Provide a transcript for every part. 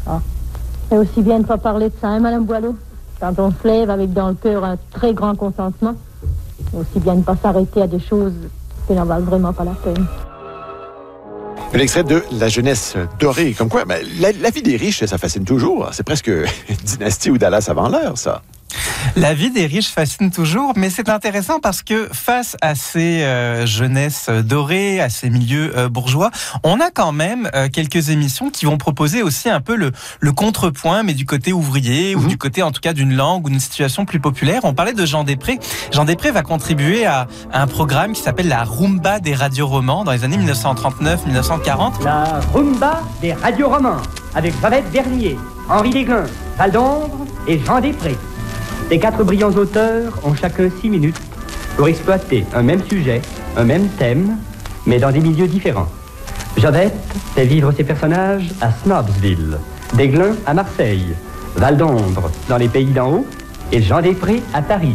Ah. C'est aussi bien de ne pas parler de ça, hein, Madame Boileau? Quand on se lève avec dans le cœur un très grand consentement, c'est aussi bien de ne pas s'arrêter à des choses qui n'en valent vraiment pas la peine. Un extrait de La jeunesse dorée. Comme quoi, la vie des riches, ça fascine toujours. C'est presque une dynastie ou Dallas avant l'heure, ça. La vie des riches fascine toujours, mais c'est intéressant parce que face à ces jeunesses dorées, à ces milieux bourgeois, on a quand même quelques émissions qui vont proposer aussi un peu le contrepoint, mais du côté ouvrier, ou du côté en tout cas d'une langue ou d'une situation plus populaire. On parlait de Jean Després. Jean Després va contribuer à un programme qui s'appelle la Rumba des radioromans dans les années 1939-1940. La Rumba des radioromans, avec Javette Bernier, Henri Desglin, Val d'Ombre et Jean Després. Ces 4 brillants auteurs ont chacun 6 minutes pour exploiter un même sujet, un même thème, mais dans des milieux différents. Javette fait vivre ses personnages à Snobsville, Desglin à Marseille, Val d'Ombre dans les pays d'en haut et Jean Després à Paris.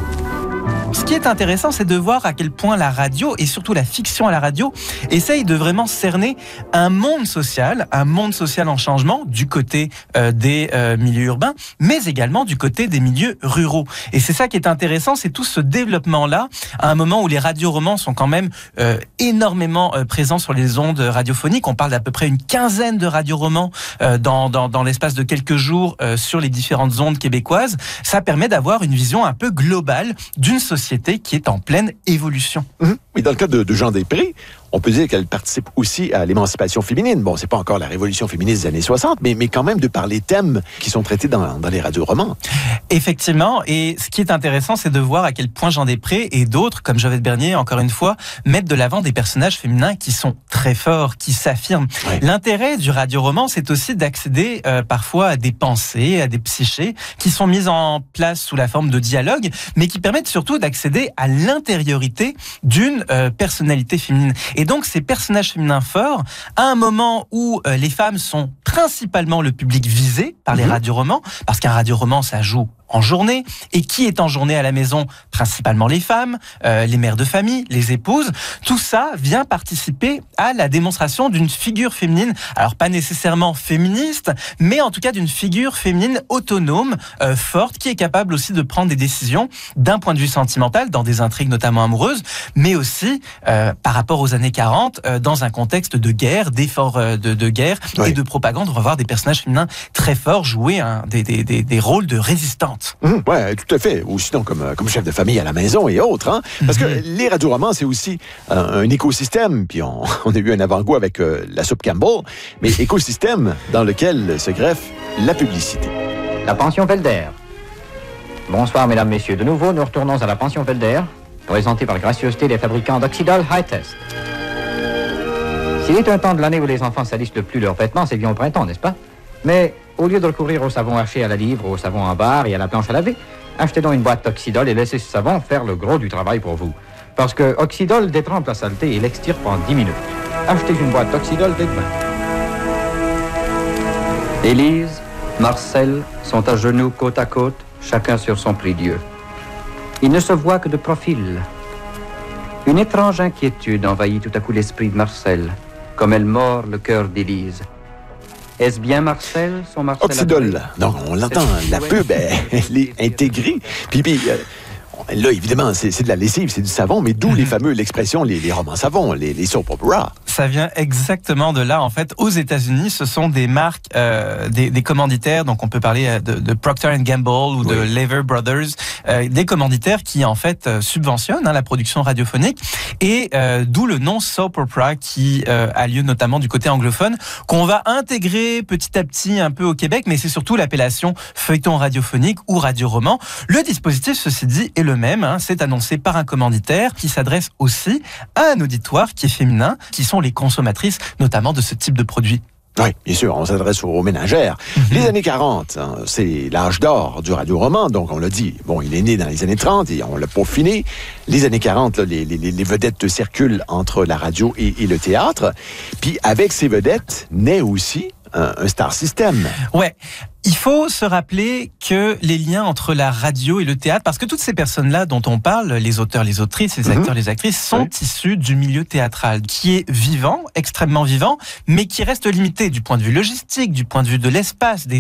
Ce qui est intéressant, c'est de voir à quel point la radio, et surtout la fiction à la radio, essaye de vraiment cerner un monde social en changement du côté des milieux urbains, mais également du côté des milieux ruraux. Et c'est ça qui est intéressant, c'est tout ce développement-là, à un moment où les radioromans sont quand même énormément présents sur les ondes radiophoniques. On parle d'à peu près une quinzaine de radioromans dans l'espace de quelques jours sur les différentes ondes québécoises. Ça permet d'avoir une vision un peu globale d'une société qui est en pleine évolution. Oui, dans le cas de Jean Després, on peut dire qu'elle participe aussi à l'émancipation féminine. Bon, c'est pas encore la révolution féministe des années 60, mais quand même de par les thèmes qui sont traités dans les radioromans. Effectivement, et ce qui est intéressant, c'est de voir à quel point Jean Després et d'autres, comme Javette Bernier, encore une fois, mettent de l'avant des personnages féminins qui sont très forts, qui s'affirment. Ouais. L'intérêt du radioroman, c'est aussi d'accéder parfois à des pensées, à des psychés, qui sont mises en place sous la forme de dialogue, mais qui permettent surtout d'accéder à l'intériorité d'une personnalité féminine. Et donc, ces personnages féminins forts, à un moment où les femmes sont principalement le public visé par les radioromans, parce qu'un radioroman, ça joue en journée. Et qui est en journée à la maison? Principalement les femmes, les mères de famille, les épouses. Tout ça vient participer à la démonstration d'une figure féminine. Alors, pas nécessairement féministe, mais en tout cas d'une figure féminine autonome, forte, qui est capable aussi de prendre des décisions d'un point de vue sentimental, dans des intrigues notamment amoureuses, mais aussi par rapport aux années 40, dans un contexte de guerre, d'efforts de guerre et de propagande. On va voir des personnages féminins très forts jouer des rôles de résistance. Oui, tout à fait. Ou sinon, comme chef de famille à la maison et autres. Hein? Parce que les radioromans, c'est aussi un écosystème. Puis on a eu un avant-goût avec la soupe Campbell. Mais écosystème dans lequel se greffe la publicité. La pension Felder. Bonsoir, mesdames, messieurs. De nouveau, nous retournons à la pension Felder, présentée par gracieuseté des fabricants d'Oxydol High Test. S'il est un temps de l'année où les enfants salissent le plus leurs vêtements, c'est bien au printemps, n'est-ce pas? Mais au lieu de recourir au savon haché à la livre, au savon en barre et à la planche à laver, achetez donc une boîte d'Oxydol et laissez ce savon faire le gros du travail pour vous. Parce que Oxydol détrempe la saleté et l'extirpe en 10 minutes. Achetez une boîte d'Oxydol dès demain. Élise, Marcel sont à genoux côte à côte, chacun sur son prie-dieu. Ils ne se voient que de profil. Une étrange inquiétude envahit tout à coup l'esprit de Marcel, comme elle mord le cœur d'Élise. Est-ce bien Marcel, son Marcel? Oxydol. Donc, on l'entend, la pub, elle est intégrée. Puis là, évidemment, c'est de la lessive, c'est du savon, mais d'où l'expression, les romans savons, les soap opera. Ça vient exactement de là, en fait. Aux États-Unis, ce sont des marques, des commanditaires, donc on peut parler de Procter & Gamble ou de Lever Brothers, des commanditaires qui, en fait, subventionnent la production radiophonique, et d'où le nom soap opera qui a lieu notamment du côté anglophone, qu'on va intégrer petit à petit un peu au Québec, mais c'est surtout l'appellation feuilleton radiophonique ou radioroman. Le dispositif, ceci dit, est le même, c'est annoncé par un commanditaire qui s'adresse aussi à un auditoire qui est féminin, qui sont les consommatrices, notamment de ce type de produit. Oui, bien sûr, on s'adresse aux ménagères. Les années 40, c'est l'âge d'or du radioroman, donc on l'a dit. Bon, il est né dans les années 30 et on l'a peaufiné. Les années 40, là, les vedettes circulent entre la radio et le théâtre. Puis avec ces vedettes, naît aussi un star system. Ouais. Il faut se rappeler que les liens entre la radio et le théâtre, parce que toutes ces personnes-là dont on parle, les auteurs, les autrices, les acteurs, les actrices, sont issus du milieu théâtral, qui est vivant, extrêmement vivant, mais qui reste limité du point de vue logistique, du point de vue de l'espace, des